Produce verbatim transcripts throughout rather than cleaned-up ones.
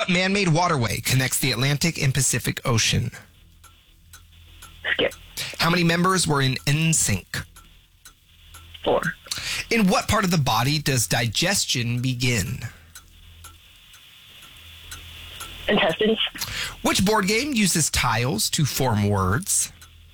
What man-made waterway connects the Atlantic and Pacific Ocean? Skip. How many members were in N Sync? Four. In what part of the body does digestion begin? Intestines. Which board game uses tiles to form words?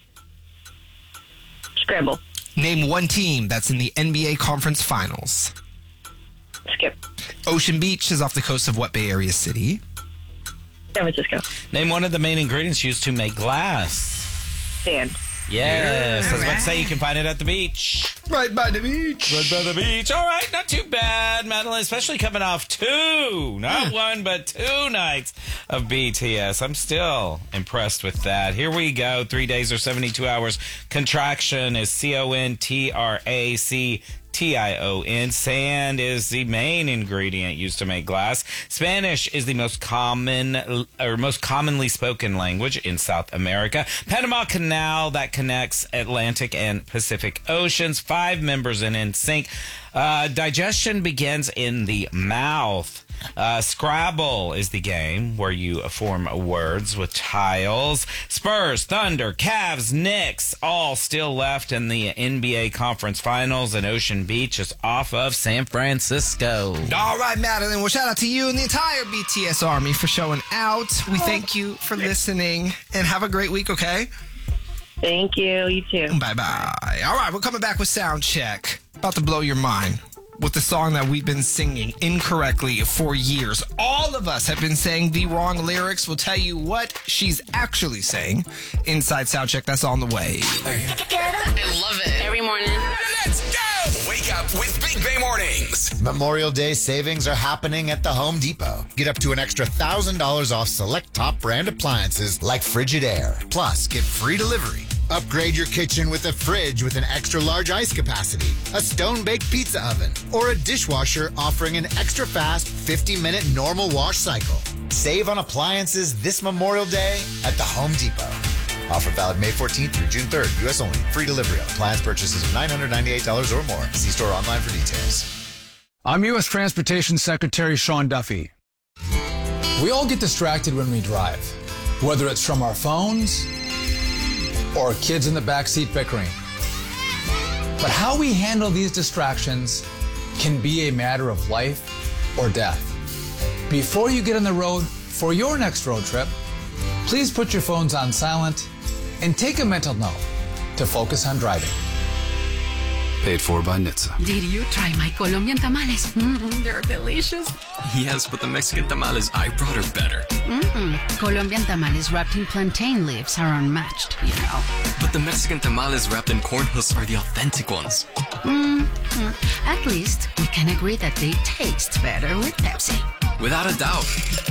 Scramble. Name one team that's in the N B A Conference Finals. Skip. Ocean Beach is off the coast of what Bay Area city? San Francisco. Name one of the main ingredients used to make glass. Sand. Yes, I was about to say you can find it at the beach. Right by the beach. Right by the beach. All right, not too bad, Madeline, especially coming off two, not one, but two nights of B T S. I'm still impressed with that. Here we go. Three days or seventy-two hours. Contraction is C O N T R A C T I O N. Sand is the main ingredient used to make glass. Spanish is the most common or most commonly spoken language in South America. Panama Canal that connects Atlantic and Pacific Oceans. Five members in N Sync. Uh, digestion begins in the mouth. Uh, Scrabble is the game where you form words with tiles. Spurs, Thunder, Cavs, Knicks, all still left in the N B A Conference Finals, and Ocean Beach is off of San Francisco. All right, Madeline. Well, shout out to you and the entire B T S Army for showing out. We thank you for listening, and have a great week, okay? Thank you. You too. Bye-bye. All right, we're coming back with Sound Check. About to blow your mind with the song that we've been singing incorrectly for years. All of us have been saying the wrong lyrics. We'll tell you what she's actually saying inside Soundcheck. That's on the way. I love it. Every morning. Let's go! Wake up with Big Bay Mornings. Memorial Day savings are happening at the Home Depot. Get up to an extra one thousand dollars off select top brand appliances like Frigidaire. Plus, get free delivery. Upgrade your kitchen with a fridge with an extra large ice capacity, a stone-baked pizza oven, or a dishwasher offering an extra fast fifty minute normal wash cycle. Save on appliances this Memorial Day at the Home Depot. Offer valid May fourteenth through June third. U S only. Free delivery on appliance purchases of nine hundred ninety-eight dollars or more. See store online for details. I'm U S Transportation Secretary Sean Duffy. We all get distracted when we drive, whether it's from our phones or kids in the backseat bickering. But how we handle these distractions can be a matter of life or death. Before you get on the road for your next road trip, please put your phones on silent and take a mental note to focus on driving. Paid for by N H T S A. Did you try my Colombian tamales? Mm-hmm, they're delicious. Yes, but the Mexican tamales I brought are better. Mm-mm. Colombian tamales wrapped in plantain leaves are unmatched, you know. But the Mexican tamales wrapped in corn husks are the authentic ones. Mm-hmm. At least we can agree that they taste better with Pepsi. Without a doubt.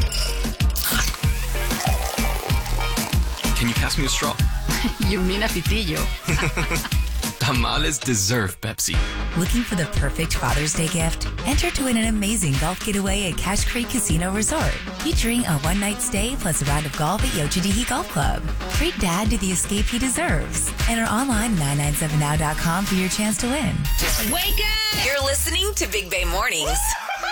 Can you pass me a straw? You mean a pitillo. Tamales deserve Pepsi. Looking for the perfect Father's Day gift? Enter to win an amazing golf getaway at Cache Creek Casino Resort, featuring a one-night stay plus a round of golf at Yochadihi Golf Club. Treat Dad to the escape he deserves. Enter online at nine nine seven now dot com for your chance to win. Wake up! You're listening to Big Bay Mornings.